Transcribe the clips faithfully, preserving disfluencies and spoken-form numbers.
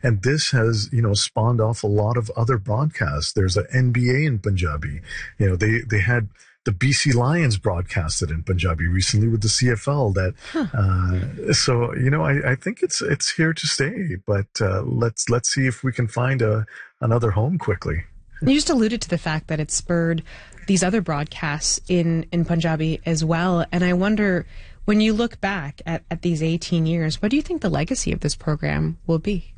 and this has, you know, spawned off a lot of other broadcasts. There's an N B A in Punjabi. You know, they, they had the B C Lions broadcasted in Punjabi recently with the C F L. That, huh. uh, so, you know, I, I think it's, it's here to stay, but, uh, let's, let's see if we can find a, another home quickly. You just alluded to the fact that it spurred these other broadcasts in, in Punjabi as well. And I wonder, when you look back at, at these eighteen years, what do you think the legacy of this program will be?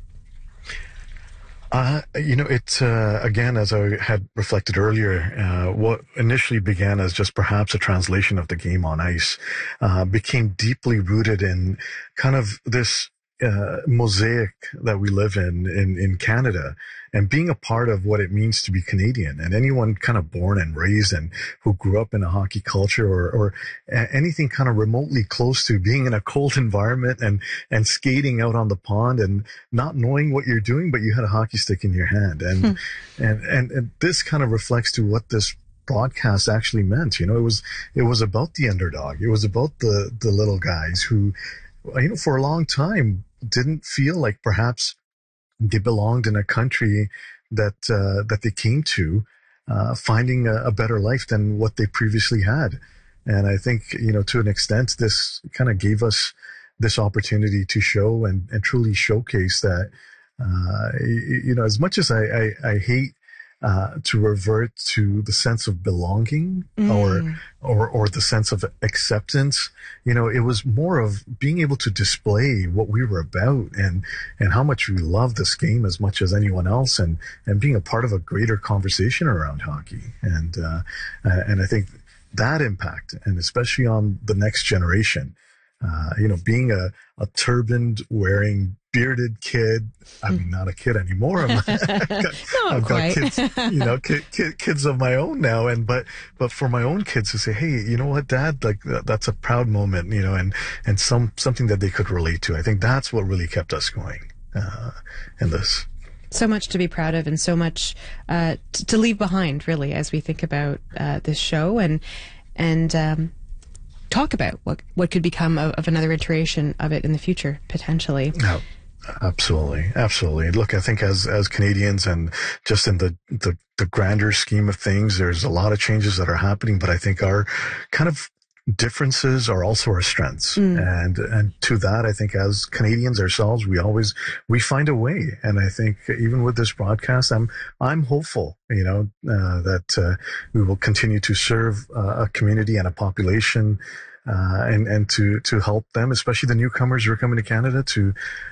Uh, you know, it's, uh, again, as I had reflected earlier, uh, what initially began as just perhaps a translation of the game on ice, uh, became deeply rooted in kind of this, uh, mosaic that we live in, in, in Canada, and being a part of what it means to be Canadian. And anyone kind of born and raised and who grew up in a hockey culture, or, or anything kind of remotely close to being in a cold environment and, and skating out on the pond and not knowing what you're doing, but you had a hockey stick in your hand. And, hmm. and, and, and this kind of reflects to what this broadcast actually meant. You know, it was, it was about the underdog. It was about the, the little guys who, you know, for a long time didn't feel like perhaps they belonged in a country that uh, that they came to, uh, finding a, a better life than what they previously had. And I think, you know, to an extent, this kind of gave us this opportunity to show and, and truly showcase that, uh, you, you know, as much as I, I, I hate Uh, to revert to the sense of belonging mm. or, or, or the sense of acceptance. You know, it was more of being able to display what we were about and, and how much we love this game as much as anyone else, and, and being a part of a greater conversation around hockey. And, uh, uh and I think that impact, and especially on the next generation, uh, you know, being a, a turbaned wearing bearded kid. I mean, not a kid anymore. I've got, I've got kids, you know, kid, kid, kids of my own now. And, but, but for my own kids to say, hey, you know what, Dad, like that's a proud moment, you know, and, and some, something that they could relate to. I think that's what really kept us going, uh, in this. So much to be proud of, and so much, uh, t- to leave behind, really, as we think about, uh, this show and, and, um, talk about what, what could become of, of another iteration of it in the future, potentially. No. Absolutely. Absolutely. Look, I think as, as Canadians, and just in the, the, the grander scheme of things, there's a lot of changes that are happening, but I think our kind of differences are also our strengths. Mm. And, and to that, I think as Canadians ourselves, we always, we find a way. And I think even with this broadcast, I'm, I'm hopeful, you know, uh, that, uh, we will continue to serve uh, a community and a population, Uh, and, and to, to help them, especially the newcomers who are coming to Canada, to,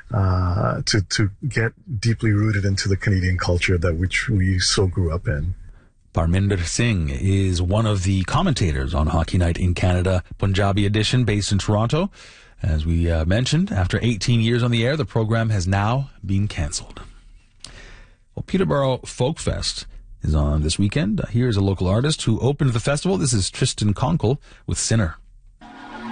uh, to, to get deeply rooted into the Canadian culture that which we so grew up in. Parminder Singh is one of the commentators on Hockey Night in Canada, Punjabi edition, based in Toronto. As we uh, mentioned, after eighteen years on the air, the program has now been cancelled. Well, Peterborough Folk Fest is on this weekend. Here's a local artist who opened the festival. This is Tristan Conkle with Sinner.